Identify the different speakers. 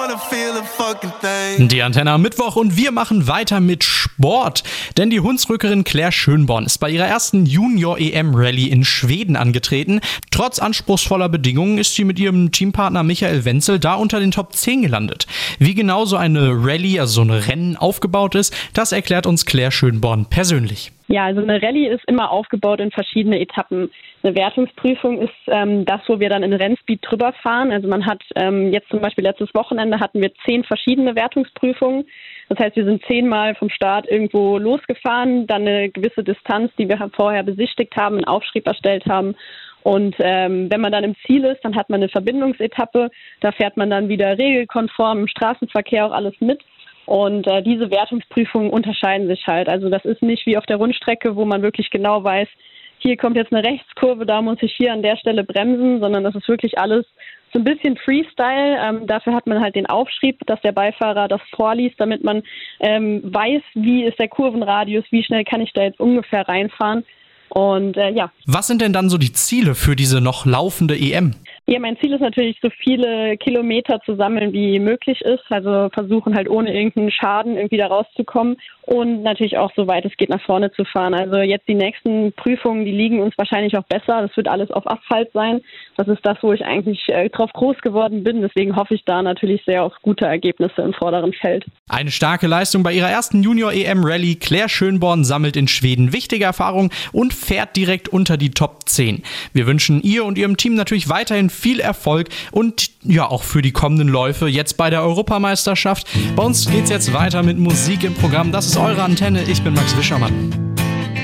Speaker 1: Die Antenne am Mittwoch und wir machen weiter mit Sport. Denn die Hunsrückerin Claire Schönborn ist bei ihrer ersten Junior-EM-Rallye in Schweden angetreten. Trotz anspruchsvoller Bedingungen ist sie mit ihrem Teampartner Michael Wenzel da unter den Top 10 gelandet. Wie genau so eine Rallye, also so ein Rennen aufgebaut ist, das erklärt uns Claire Schönborn persönlich.
Speaker 2: Ja, also eine Rallye ist immer aufgebaut in verschiedene Etappen. Eine Wertungsprüfung ist das, wo wir dann in Rennspeed drüber fahren. Also man hat jetzt zum Beispiel letztes Wochenende hatten wir 10 verschiedene Wertungsprüfungen. Das heißt, wir sind 10-mal vom Start irgendwo losgefahren, dann eine gewisse Distanz, die wir vorher besichtigt haben, einen Aufschrieb erstellt haben. Und wenn man dann im Ziel ist, dann hat man eine Verbindungsetappe. Da fährt man dann wieder regelkonform im Straßenverkehr auch alles mit. Und diese Wertungsprüfungen unterscheiden sich halt. Also das ist nicht wie auf der Rundstrecke, wo man wirklich genau weiß, hier kommt jetzt eine Rechtskurve, da muss ich hier an der Stelle bremsen, sondern das ist wirklich alles so ein bisschen Freestyle. Dafür hat man halt den Aufschrieb, dass der Beifahrer das vorliest, damit man weiß, wie ist der Kurvenradius, wie schnell kann ich da jetzt ungefähr reinfahren. Und ja.
Speaker 1: Was sind denn dann so die Ziele für diese noch laufende EM?
Speaker 2: Ja, mein Ziel ist natürlich, so viele Kilometer zu sammeln, wie möglich ist. Also versuchen halt ohne irgendeinen Schaden irgendwie da rauszukommen und natürlich auch, so weit es geht, nach vorne zu fahren. Also jetzt die nächsten Prüfungen, die liegen uns wahrscheinlich auch besser. Das wird alles auf Asphalt sein. Das ist das, wo ich eigentlich drauf groß geworden bin. Deswegen hoffe ich da natürlich sehr auf gute Ergebnisse im vorderen Feld.
Speaker 1: Eine starke Leistung bei ihrer ersten Junior-EM-Rallye. Claire Schönborn sammelt in Schweden wichtige Erfahrungen und fährt direkt unter die Top 10. Wir wünschen ihr und ihrem Team natürlich weiterhin viel Erfolg und ja auch für die kommenden Läufe jetzt bei der Europameisterschaft. Bei uns geht's jetzt weiter mit Musik im Programm. Das ist eure Antenne. Ich bin Max Wischermann.